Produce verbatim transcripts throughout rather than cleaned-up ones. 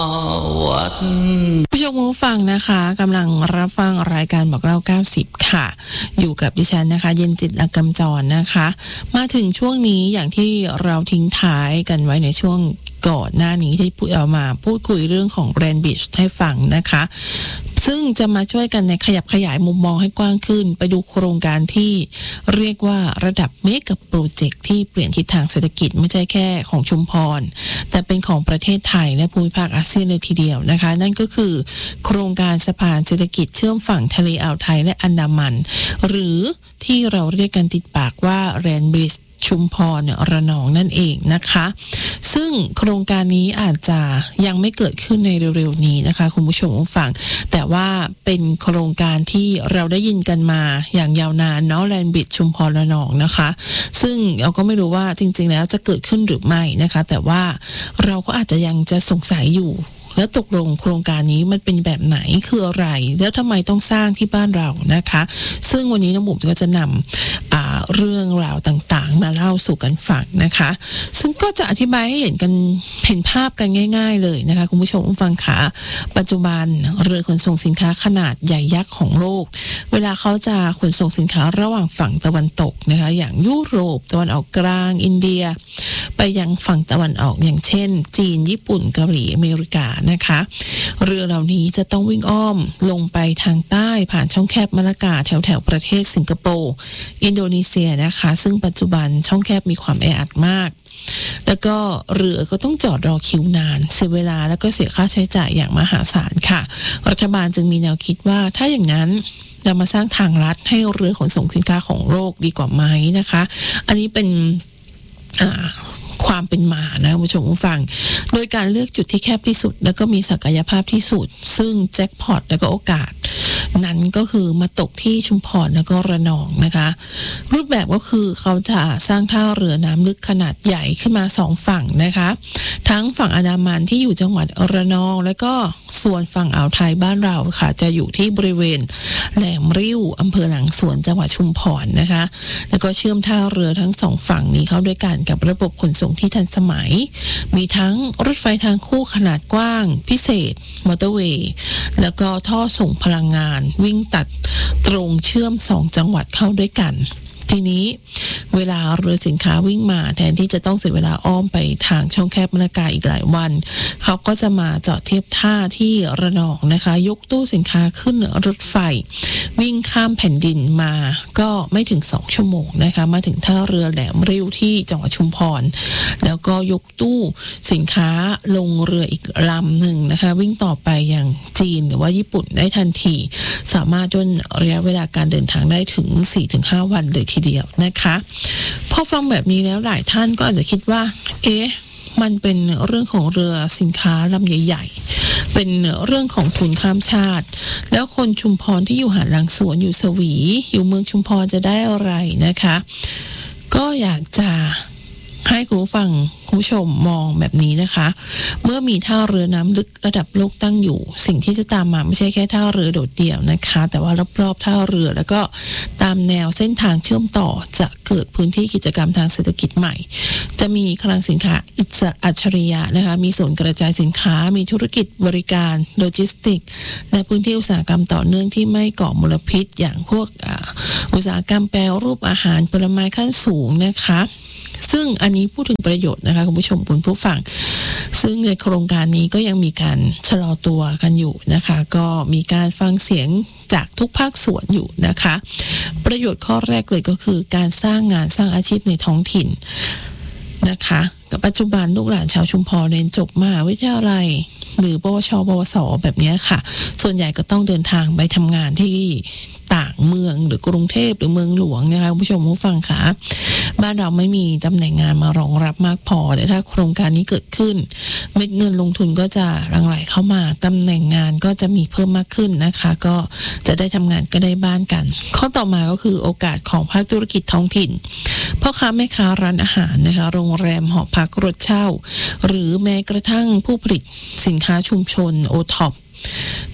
ผู้ชมผู้ฟังนะคะกำลังรับฟังรายการบอกเล่าเก้าสิบค่ะอยู่กับดิฉันนะคะเย็นจิตอากำจรนะคะมาถึงช่วงนี้อย่างที่เราทิ้งท้ายกันไว้ในช่วงก่อนหน้านี้ที่เอามาพูดคุยเรื่องของแบรนด์บิชให้ฟังนะคะซึ่งจะมาช่วยกันในขยับขยายมุมมองให้กว้างขึ้นไปดูโครงการที่เรียกว่าระดับเมกะโปรเจกต์ที่เปลี่ยนทิศทางเศรษฐกิจไม่ใช่แค่ของชุมพรแต่เป็นของประเทศไทยและภูมิภาคอาเซียนเลยทีเดียวนะคะนั่นก็คือโครงการสะพานเศรษฐกิจเชื่อมฝั่งทะเลอ่าวไทยและอันดามันหรือที่เราเรียกกันติดปากว่าแรนบริดจ์ชุมพรระนองนั่นเองนะคะซึ่งโครงการนี้อาจจะยังไม่เกิดขึ้นในเร็วๆนี้นะคะคุณผู้ชมผู้ฟังแต่ว่าเป็นโครงการที่เราได้ยินกันมาอย่างยาวนานเนาะแลนด์บริดจ์ชุมพรระนองนะคะซึ่งเราก็ไม่รู้ว่าจริงๆแล้วจะเกิดขึ้นหรือไม่นะคะแต่ว่าเราก็อาจจะยังจะสงสัยอยู่แล้วตกลงโครงการนี้มันเป็นแบบไหนคืออะไรแล้วทำไมต้องสร้างที่บ้านเรานะคะซึ่งวันนี้น้องบุ๋มก็จะนำอ่าเรื่องราวต่างๆมาเล่าสู่กันฟังนะคะซึ่งก็จะอธิบายให้เห็นกันเห็นภาพกันง่ายๆเลยนะคะคุณผู้ชมผู้ฟังค่ะปัจจุบันเรือขนส่งสินค้าขนาดใหญ่ยักษ์ของโลกเวลาเขาจะขนส่งสินค้าระหว่างฝั่งตะวันตกนะคะอย่างยุโรปตะวันออกกลางอินเดียไปยังฝั่งตะวันออกอย่างเช่นจีนญี่ปุ่นเกาหลีอเมริกานะคะเรือเหล่านี้จะต้องวิ่งอ้อมลงไปทางใต้ผ่านช่องแคบมะละกาแถวแถวประเทศสิงคโปร์อินโดนีเซียนะคะซึ่งปัจจุบันช่องแคบมีความแออัดมากแล้วก็เรือก็ต้องจอดรอคิวนานเสียเวลาแล้วก็เสียค่าใช้จ่ายอย่างมหาศาลค่ะรัฐบาลจึงมีแนวคิดว่าถ้าอย่างนั้นเรามาสร้างทางลัดให้เรือขนส่งสินค้าของโลกดีกว่าไหมนะคะอันนี้เป็นอ่าความเป็นมานะผู้ชมผู้ฟังโดยการเลือกจุดที่แคบที่สุดแล้วก็มีศักยภาพที่สุดซึ่งแจ็คพอตแล้วก็โอกาสนั้นก็คือมาตกที่ชุมพรแล้วก็ระนองนะคะรูปแบบก็คือเขาจะสร้างท่าเรือน้ำลึกขนาดใหญ่ขึ้นมาสองฝั่งนะคะทั้งฝั่งอันดามันที่อยู่จังหวัดระนองแล้วก็ส่วนฝั่งอ่าวไทยบ้านเราค่ะจะอยู่ที่บริเวณแหลมริ้วอำเภอหลังสวนจังหวัดชุมพรนะคะแล้วก็เชื่อมท่าเรือทั้งสองฝั่งนี้เข้าด้วยกันกับระบบขนส่งที่ทันสมัยมีทั้งรถไฟทางคู่ขนาดกว้างพิเศษมอเตอร์เวย์แล้วก็ท่อส่งพลังงานวิ่งตัดตรงเชื่อมสองจังหวัดเข้าด้วยกันทีนี้เวลาเรือสินค้าวิ่งมาแทนที่จะต้องเสียเวลาอ้อมไปทางช่องแคบมะละกาอีกหลายวันเขาก็จะมาจอดเทียบท่าที่ระนองนะคะยกตู้สินค้าขึ้นรถไฟวิ่งข้ามแผ่นดินมาก็ไม่ถึงสองชั่วโมงนะคะมาถึงท่าเรือแหลมริ้วที่จังหวัดชุมพรแล้วก็ยกตู้สินค้าลงเรืออีกลำหนึ่งนะคะวิ่งต่อไปยังจีนหรือว่าญี่ปุ่นได้ทันทีสามารถย่นระยะเวลาการเดินทางได้ถึง สี่ถึงห้า วันเลยทีเดียวนะคะพอฟังแบบนี้แล้วหลายท่านก็อาจจะคิดว่าเอ๊ะมันเป็นเรื่องของเรือสินค้าลำใหญ่ๆเป็นเรื่องของทุนข้ามชาติแล้วคนชุมพรที่อยู่หาดหลังสวนอยู่สวีอยู่เมืองชุมพรจะได้อะไรนะคะก็อยากจะให้คุณผู้ฟังคุณผู้ชมมองแบบนี้นะคะเมื่อมีท่าเรือน้ำลึกระดับโลกตั้งอยู่สิ่งที่จะตามมาไม่ใช่แค่ท่าเรือโดดเดี่ยวนะคะแต่ว่ารอบๆท่าเรือแล้วก็ตามแนวเส้นทางเชื่อมต่อจะเกิดพื้นที่กิจกรรมทางเศรษฐกิจใหม่จะมีคลังสินค้าอิสระอัจฉริยะนะคะมีศูนย์กระจายสินค้ามีธุรกิจบริการโลจิสติกและพื้นที่อุตสาหกรรมต่อเนื่องที่ไม่ก่อมลพิษอย่างพวกอ่าอุตสาหกรรมแปรรูปอาหารผลไม้ขั้นสูงนะคะซึ่งอันนี้พูดถึงประโยชน์นะคะคุณผู้ชมคุณผู้ฟังซึ่งในโครงการนี้ก็ยังมีการชะลอตัวกันอยู่นะคะก็มีการฟังเสียงจากทุกภาคส่วนอยู่นะคะประโยชน์ข้อแรกเลยก็คือการสร้างงานสร้างอาชีพในท้องถิ่นนะคะกับปัจจุบันลูกหลานชาวชุมพรเรียนจบมหาวิทยาลัยหรือปวชปวสแบบนี้ค่ะส่วนใหญ่ก็ต้องเดินทางไปทำงานที่ต่างเมืองหรือกรุงเทพหรือเมืองหลวงนะคะคุณผู้ชมผู้ฟังค่ะบ้านเราไม่มีตำแหน่งงานมารองรับมากพอแต่ถ้าโครงการนี้เกิดขึ้นเม็ดเงินลงทุนก็จะหลั่งไหลเข้ามาตำแหน่งงานก็จะมีเพิ่มมากขึ้นนะคะก็จะได้ทำงานก็ได้บ้านกันข้อต่อมาก็คือโอกาสของภาคธุรกิจท้องถิ่นพ่อค้าแม่ค้าร้านอาหารนะคะโรงแรมหอพักรถเช่าหรือแม้กระทั่งผู้ผลิตสินค้าชุมชนโอท็อปต่าง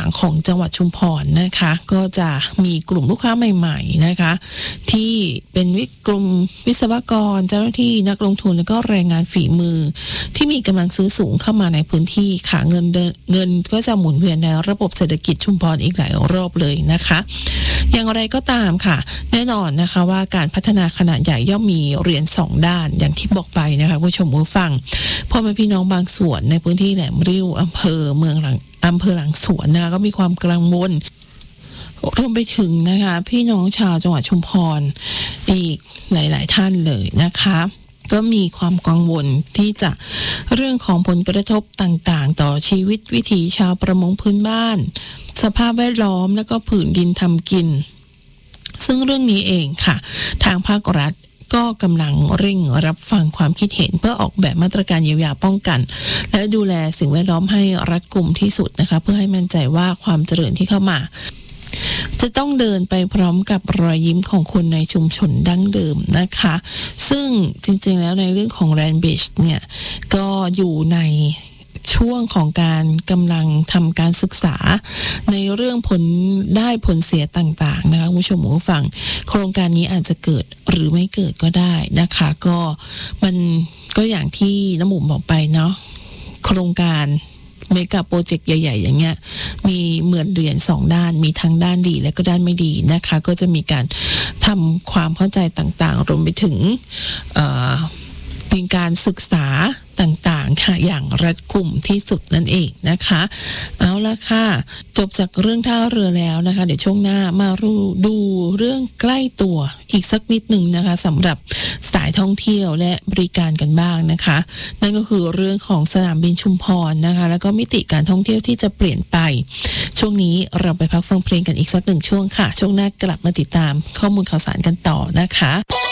างๆของจังหวัดชุมพรนะคะก็จะมีกลุ่มลูกค้าใหม่ๆนะคะที่เป็นวิกลุ่มวิศวกรเจ้าหน้าที่นักลงทุนแล้วก็แรงงานฝีมือที่มีกำลังซื้อสูงเข้ามาในพื้นที่ค่ะเงินเงินก็จะหมุนเวียนในระบบเศรษฐกิจชุมพรอีกหลายรอบเลยนะคะอย่างไรก็ตามค่ะแน่นอนนะคะว่าการพัฒนาขนาดใหญ่ย่อมมีเหรียญสองด้านอย่างที่บอกไปนะคะผู้ชมผู้ฟังพ่อแม่พี่น้องบางส่วนในพื้นที่แหลมริ้วอำเภอเมืองหลังอำเภอหลังสวนนะคะก็มีความกังวลรวมไปถึงนะคะพี่น้องชาวจังหวัดชุมพรอีกหลายๆท่านเลยนะคะก็มีความกังวลที่จะเรื่องของผลกระทบต่างๆต่อชีวิตวิถีชาวประมงพื้นบ้านสภาพแวดล้อมและก็ผืนดินทำกินซึ่งเรื่องนี้เองค่ะทางภาครัฐก็กำลังเร่งรับฟังความคิดเห็นเพื่อออกแบบมาตรการเยียวยาป้องกันและดูแลสิ่งแวดล้อมให้รัดกุมที่สุดนะคะเพื่อให้มั่นใจว่าความเจริญที่เข้ามาจะต้องเดินไปพร้อมกับรอยยิ้มของคนในชุมชนดั้งเดิมนะคะซึ่งจริงๆแล้วในเรื่องของ Land Bridge เนี่ยก็อยู่ในช่วงของการกำลังทำการศึกษาในเรื่องผลได้ผลเสียต่างๆนะคะคุณผู้ชมผู้ฟังโครงการนี้อาจจะเกิดหรือไม่เกิดก็ได้นะคะก็มันก็อย่างที่น้ำหมูบอกไปเนาะโครงการเมกะโปรเจกต์ใหญ่ๆอย่างเงี้ยมีเหมือนเหรียญสองด้านมีทั้งด้านดีและก็ด้านไม่ดีนะคะก็จะมีการทำความเข้าใจต่างๆรวมไปถึงมีการศึกษาต่างๆค่ะอย่างรัดกุมที่สุดนั่นเองนะคะเอาละค่ะจบจากเรื่องท่าเรือแล้วนะคะเดี๋ยวช่วงหน้ามาดูเรื่องใกล้ตัวอีกสักนิดหนึ่งนะคะสำหรับสายท่องเที่ยวและบริการกันบ้างนะคะนั่นก็คือเรื่องของสนามบินชุมพรนะคะแล้วก็มิติการท่องเที่ยวที่จะเปลี่ยนไปช่วงนี้เราไปพักฟังเพลงกันอีกสักหนึ่งช่วงค่ะช่วงหน้ากลับมาติดตามข้อมูลข่าวสารกันต่อนะคะ